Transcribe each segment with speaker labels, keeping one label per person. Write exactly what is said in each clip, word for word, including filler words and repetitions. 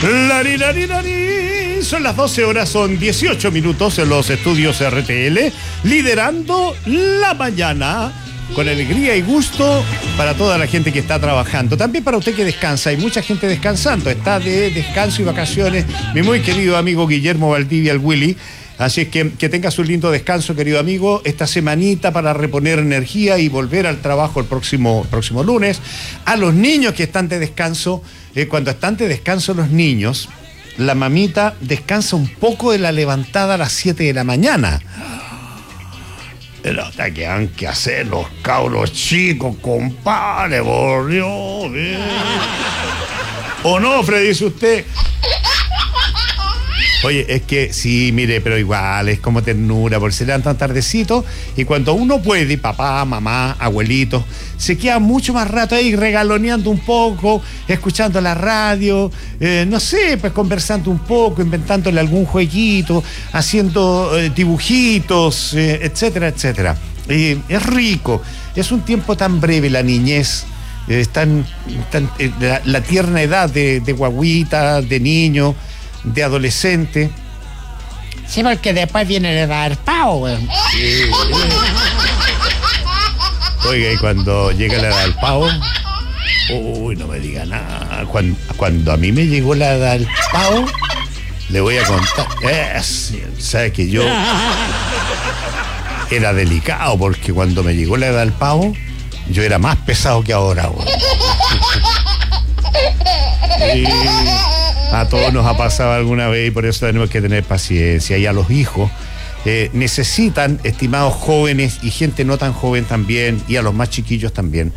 Speaker 1: Lari, lari, lari. Son las doce horas, son dieciocho minutos en los estudios R T L, liderando la mañana con alegría y gusto para toda la gente que está trabajando. También para usted que descansa, hay mucha gente descansando, está de descanso y vacaciones. Mi muy querido amigo Guillermo Valdivia, el Willy. Así es que que tengas un lindo descanso, querido amigo, esta semanita para reponer energía y volver al trabajo el próximo, próximo lunes. A los niños que están de descanso, eh, cuando están de descanso los niños, la mamita descansa un poco de la levantada a las siete de la mañana. Pero hasta que han que hacer los cabros chicos, compadre, por Dios. Eh. ¿O no, Freddy, dice usted? Oye, es que sí, mire, pero igual, es como ternura, porque se levantan tardecito y cuando uno puede, papá, mamá, abuelitos, se queda mucho más rato ahí regaloneando un poco, escuchando la radio, eh, no sé, pues conversando un poco, inventándole algún jueguito, haciendo eh, dibujitos, eh, etcétera, etcétera. Eh, es rico, es un tiempo tan breve la niñez, eh, tan, tan, eh, la, la tierna edad de, de guaguita, de niño, de adolescente.
Speaker 2: Sí, porque después viene la edad del pavo, güey. Sí.
Speaker 1: Oiga, y cuando llega la edad del pavo, uy, no me diga nada. Cuando, cuando a mí me llegó la edad del pavo, le voy a contar. Es, ¿sabe que yo era delicado? Porque cuando me llegó la edad del pavo, yo era más pesado que ahora, güey. Sí. A todos nos ha pasado alguna vez y por eso tenemos que tener paciencia. Y a los hijos eh, necesitan, estimados jóvenes y gente no tan joven también, y a los más chiquillos también,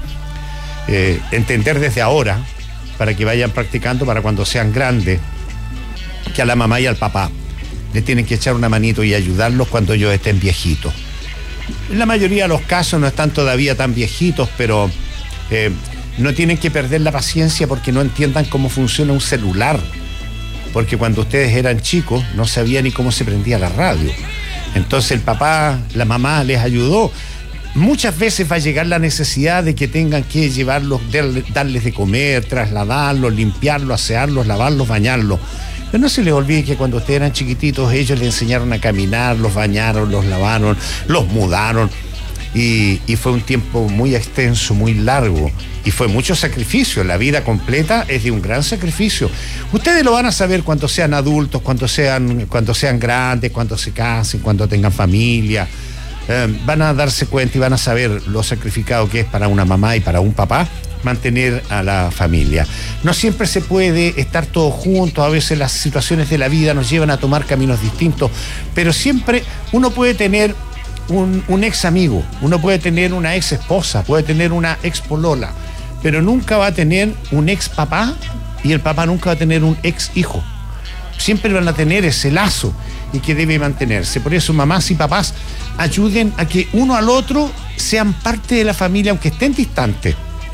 Speaker 1: eh, entender desde ahora, para que vayan practicando para cuando sean grandes, que a la mamá y al papá le tienen que echar una manito y ayudarlos cuando ellos estén viejitos. En la mayoría de los casos no están todavía tan viejitos, pero eh, no tienen que perder la paciencia porque no entiendan cómo funciona un celular. Porque cuando ustedes eran chicos no sabían ni cómo se prendía la radio. Entonces el papá, la mamá les ayudó. Muchas veces va a llegar la necesidad de que tengan que llevarlos, darles de comer, trasladarlos, limpiarlos, asearlos, lavarlos, bañarlos. Pero no se les olvide que cuando ustedes eran chiquititos ellos les enseñaron a caminar, los bañaron, los lavaron, los mudaron. Y, y fue un tiempo muy extenso, muy largo, y fue mucho sacrificio. La vida completa es de un gran sacrificio. Ustedes lo van a saber cuando sean adultos, cuando sean, cuando sean grandes, cuando se casen, cuando tengan familia. Eh, van a darse cuenta y van a saber lo sacrificado que es para una mamá y para un papá mantener a la familia. No siempre se puede estar todos juntos, a veces las situaciones de la vida nos llevan a tomar caminos distintos, pero siempre uno puede tener Un, un ex amigo, uno puede tener una ex esposa, puede tener una ex polola, pero nunca va a tener un ex papá y el papá nunca va a tener un ex hijo. Siempre van a tener ese lazo y que debe mantenerse. Por eso mamás y papás ayuden a que uno al otro sean parte de la familia aunque estén distantes.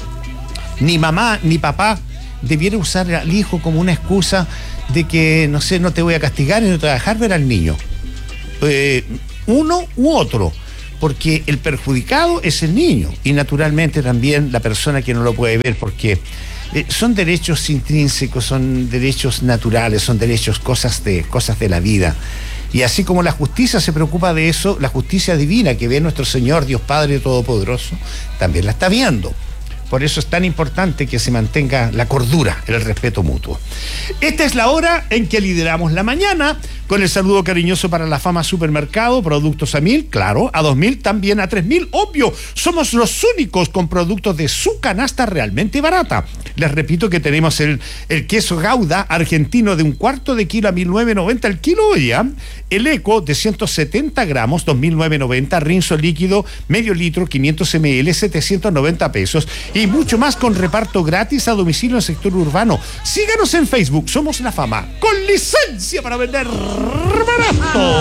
Speaker 1: Ni mamá ni papá debiera usar al hijo como una excusa de que, no sé, no te voy a castigar y no te voy a dejar ver al niño. Eh, uno u otro, porque el perjudicado es el niño y naturalmente también la persona que no lo puede ver, porque eh, son derechos intrínsecos, son derechos naturales, son derechos, cosas de, cosas de la vida. Y así como la justicia se preocupa de eso, la justicia divina que ve nuestro Señor, Dios Padre Todopoderoso, también la está viendo. Por eso es tan importante que se mantenga la cordura, el respeto mutuo. Esta es la hora en que lideramos la mañana, con el saludo cariñoso para la Fama Supermercado, productos a mil, claro, a dos mil, también a tres mil, obvio. Somos los únicos con productos de su canasta realmente barata. Les repito que tenemos el, el queso Gouda argentino de un cuarto de kilo a mil novecientos noventa el kilo ya, el Eco de ciento setenta gramos, dos mil novecientos noventa, Rinzo líquido, medio litro, quinientos mililitros, setecientos noventa pesos, y mucho más con reparto gratis a domicilio en el sector urbano. Síganos en Facebook, somos La Fama, con licencia para vender barato.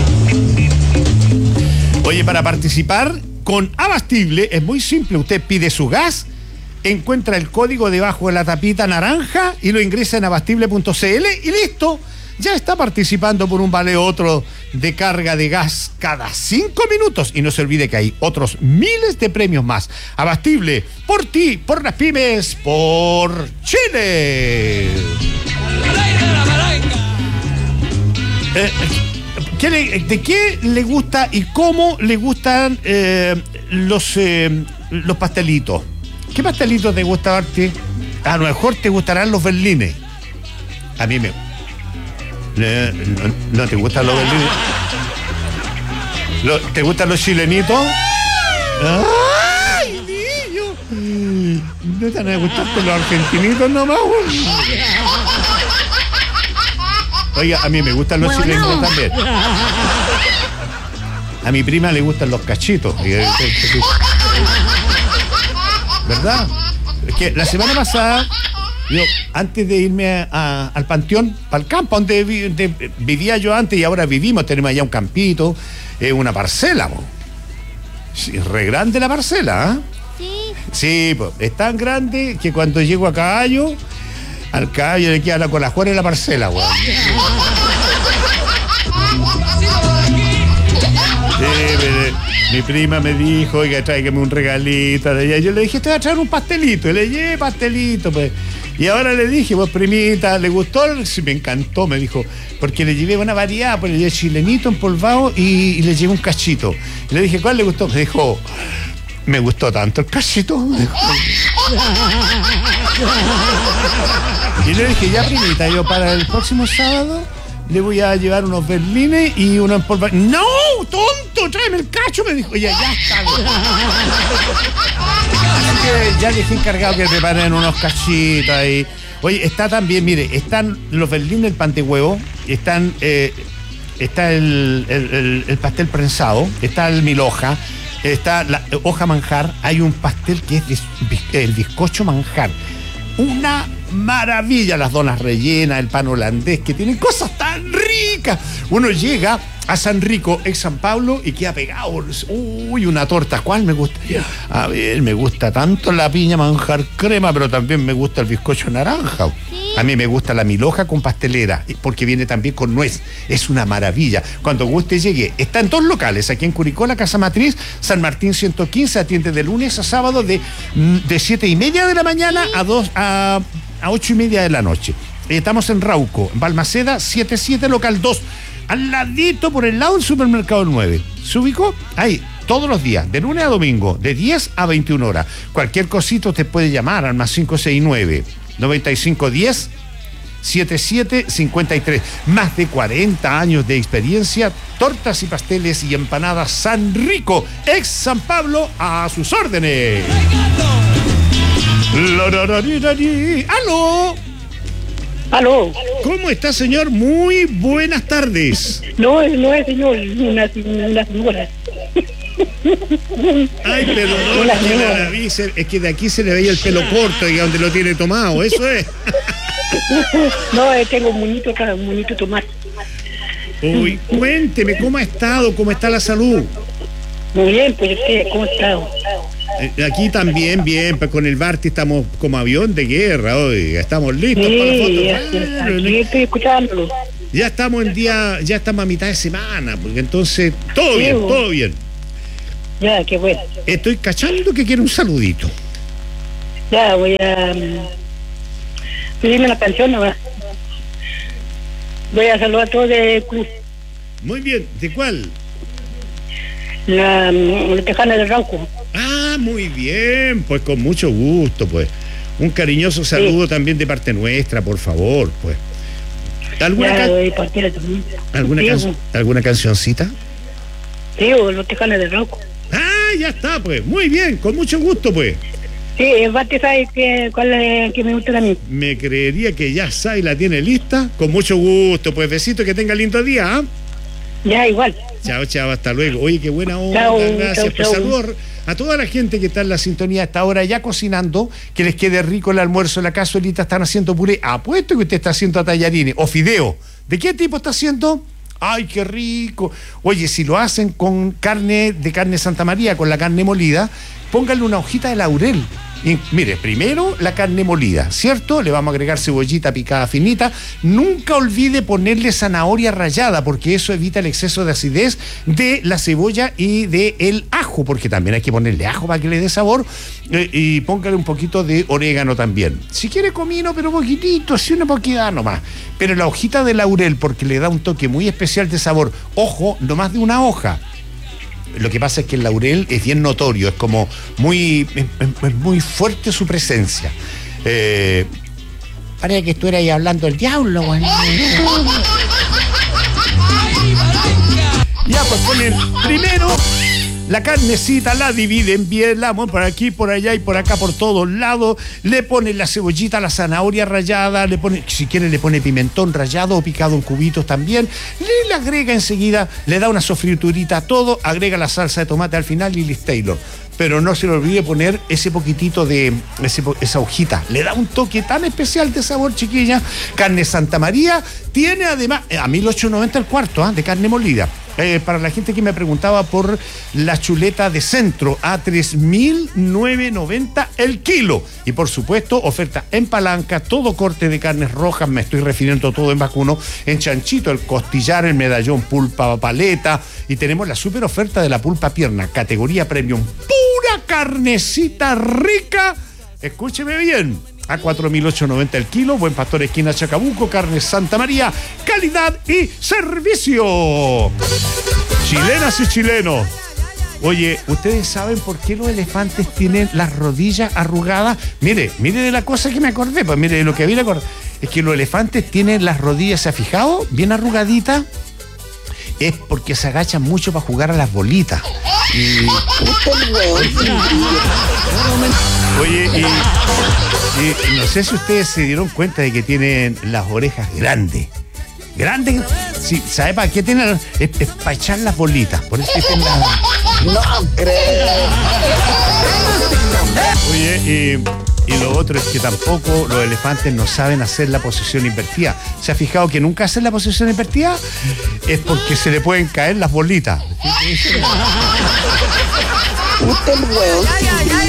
Speaker 1: Oye, para participar con Abastible es muy simple. Usted pide su gas, encuentra el código debajo de la tapita naranja y lo ingresa en abastible punto c l y listo. Ya está participando por un vale otro de carga de gas cada cinco minutos. Y no se olvide que hay otros miles de premios más. Abastible, por ti, por las pymes, por Chile. Eh, ¿qué le, ¿De qué le gusta y cómo le gustan eh, los, eh, los pastelitos? ¿Qué pastelitos te gusta, Barty? A lo mejor te gustarán los berlines. A mí me... Eh, no, ¿No te gustan los berlines? ¿Lo, ¿Te gustan los chilenitos? ¡Ay, niño! No te van a gustarte los argentinitos nomás. Oiga, a mí me gustan los
Speaker 3: bueno,
Speaker 1: chilenitos
Speaker 3: no.
Speaker 1: también. A mi prima le gustan los cachitos. ¿Verdad? Es que la semana pasada, yo, antes de irme a, a, al panteón, para el campo donde vi, de, vivía yo antes y ahora vivimos, tenemos allá un campito, eh, una parcela, po. Sí, re grande la parcela, ¿eh?
Speaker 3: Sí.
Speaker 1: Sí, po, es tan grande que cuando llego a caballo, al caballo le queda la colajuela en la parcela, weón. Sí, me, mi prima me dijo, oiga, tráigame un regalito de allá. Yo le dije, te voy a traer un pastelito. Y le llevé pastelito, pues. Y ahora le dije, pues, primita, ¿le gustó? Sí, me encantó, me dijo, porque le llevé una variedad, pues le llevé chilenito empolvado y, y le llevé un cachito. Y le dije, ¿cuál le gustó? Me dijo, me gustó tanto el cachito. Me dijo. Y le dije, ya, primita, yo para el próximo sábado le voy a llevar unos berlines y uno empolvado. ¡No, tonto! ¡Tráeme el cacho! Me dijo, ya, ya está. Así que ya dejé encargado que preparen unos cachitos ahí. Oye, está también, mire, están los berlines, el pan de huevo, están, eh, está el, el, el, el pastel prensado, está el mil hoja, está la hoja manjar, hay un pastel que es el bizcocho manjar. Una maravilla, las donas rellenas, el pan holandés, que tienen cosas tan ricas. Uno llega a San Rico, ex San Pablo, y queda pegado. Uy, una torta. ¿Cuál me gusta? A ver, me gusta tanto la piña manjar crema, pero también me gusta el bizcocho naranja. A mí me gusta la milhoja con pastelera, porque viene también con nuez. Es una maravilla. Cuando guste llegue. Está en dos locales, aquí en Curicó, la Casa Matriz, San Martín ciento quince, atiende de lunes a sábado de, de siete y media de la mañana a dos a, a ocho y media de la noche. Estamos en Rauco, Balmaceda setenta y siete, local dos, al ladito por el lado del supermercado nueve. ¿Se ubicó? Ahí, todos los días, de lunes a domingo, de diez a veintiuna horas. Cualquier cosito te puede llamar al más cinco seis nueve, noventa y cinco diez, setenta y siete cincuenta y tres. Más de cuarenta años de experiencia, tortas y pasteles y empanadas San Rico, ex San Pablo, a sus órdenes. ¡Aló!
Speaker 4: Aló.
Speaker 1: ¿Cómo está, señor? Muy buenas tardes.
Speaker 4: No, no es señor, una, una señora.
Speaker 1: Ay, perdón,
Speaker 4: Hola,
Speaker 1: que
Speaker 4: señora.
Speaker 1: la vi, se- es que de aquí se le veía el pelo corto y a donde lo tiene tomado, eso es.
Speaker 4: No, eh, tengo un muñito acá, un muñito tomate.
Speaker 1: Uy, cuénteme, ¿cómo ha estado? ¿Cómo está la salud?
Speaker 4: Muy bien, pues usted, ¿cómo está?
Speaker 1: Eh, Aquí también, bien, pues con el Barty estamos como avión de guerra, oiga, estamos listos para la
Speaker 4: Sí,
Speaker 1: foto.
Speaker 4: aquí estoy escuchándolo.
Speaker 1: Ya estamos en día, ya estamos a mitad de semana, porque entonces, todo
Speaker 4: Sí,
Speaker 1: bien,
Speaker 4: bo.
Speaker 1: todo bien.
Speaker 4: Ya, qué bueno.
Speaker 1: Estoy cachando que quiere un saludito.
Speaker 4: Ya, voy a um, pedirme una canción ahora. Voy a saludar a todos de Cruz,
Speaker 1: Muy bien, ¿de cuál?
Speaker 4: la, um, la Tejana del Rauco.
Speaker 1: Ah, muy bien, pues con mucho gusto, pues. Un cariñoso saludo también de parte nuestra, por favor, pues. ¿Alguna,
Speaker 4: Ya,
Speaker 1: can-
Speaker 4: doy partida también.
Speaker 1: ¿alguna,
Speaker 4: Sí,
Speaker 1: can- ¿Alguna cancioncita?
Speaker 4: Sí, o los Tejanos del Rauco.
Speaker 1: Ah, ya está, pues. Muy bien, con mucho gusto, pues.
Speaker 4: Sí, el Bate sabe que, cuál es que me gusta a mí.
Speaker 1: Me creería que ya está y la tiene lista. Con mucho gusto, pues. Besito, que tenga lindo día, ¿ah?
Speaker 4: Ya, igual.
Speaker 1: Chao, chao, hasta luego. Oye, qué buena onda,
Speaker 4: Chao,
Speaker 1: gracias.
Speaker 4: chao,
Speaker 1: Pues
Speaker 4: chao.
Speaker 1: saludos a toda la gente que está en la sintonía a esta hora ya cocinando, que les quede rico el almuerzo. La cazuelita están haciendo puré. Apuesto que usted está haciendo tallarines o fideo. ¿De qué tipo está haciendo? ¡Ay, qué rico! Oye, si lo hacen con carne de carne Santa María, con la carne molida, pónganle una hojita de laurel Y, mire, primero la carne molida, ¿cierto? Le vamos a agregar cebollita picada finita. Nunca olvide ponerle zanahoria rallada, porque eso evita el exceso de acidez de la cebolla y del ajo, porque también hay que ponerle ajo para que le dé sabor. Eh, y póngale un poquito de orégano también. Si quiere comino, pero poquitito, si una poquita nomás. Pero la hojita de laurel, porque le da un toque muy especial de sabor. Ojo, no más de una hoja. Lo que pasa es que el laurel es bien notorio, es como muy, es, es muy fuerte su presencia. Eh,
Speaker 2: Parece que estuvieras ahí hablando el diablo, güey.
Speaker 1: Ya, pues ponen primero la carnecita, la dividen bien, la ponen por aquí, por allá y por acá, por todos lados. Le ponen la cebollita, la zanahoria rallada, le pone, si quiere le pone pimentón rallado o picado en cubitos también. Le, le agrega enseguida, le da una sofriturita a todo, agrega la salsa de tomate al final y listo, Taylor. Pero no se le olvide poner ese poquitito de ese, esa hojita. Le da un toque tan especial de sabor, chiquilla. Carne Santa María tiene además a mil ochocientos noventa el cuarto, ¿eh? De carne molida. Eh, para la gente que me preguntaba por la chuleta de centro, a tres mil novecientos noventa el kilo. Y por supuesto, oferta en palanca, todo corte de carnes rojas, me estoy refiriendo todo en vacuno, en chanchito, el costillar, el medallón, pulpa, paleta. Y tenemos la super oferta de la pulpa pierna, categoría premium, pura carnecita rica. Escúcheme bien. A cuatro mil ochocientos noventa el kilo, Buen Pastor esquina Chacabuco, carne Santa María, calidad y servicio. Chilenas y chilenos. Oye, ¿ustedes saben por qué los elefantes tienen las rodillas arrugadas? Mire, mire de la cosa que me acordé, pues mire de lo que había acordado. Es que los elefantes tienen las rodillas, ¿se ha fijado? Bien arrugaditas. Es porque se agachan mucho para jugar a las bolitas. Y... Oye, y, y no sé si ustedes se dieron cuenta de que tienen las orejas grandes. Grandes. Sí, ¿sabe para qué tienen? Es, es para echar las bolitas. Por eso tienen las...
Speaker 3: No creo.
Speaker 1: Oye, y, y lo otro es que tampoco los elefantes no saben hacer la posición invertida. ¿Se ha fijado que nunca hacen la posición invertida? Es porque se le pueden caer las bolitas.
Speaker 3: Usted, weón.